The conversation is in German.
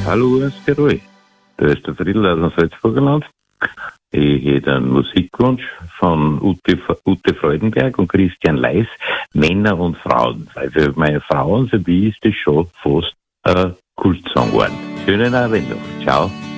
Hallo aus Tirol. Da ist der Friedl aus dem Salzburgerland. Ich hätte einen Musikwunsch von Ute Freudenberg und Christian Leis, Männer und Frauen. Weil für meine Frauen, für die ist das schon fast ein Kultsong geworden. Schönen Abend noch. Ciao.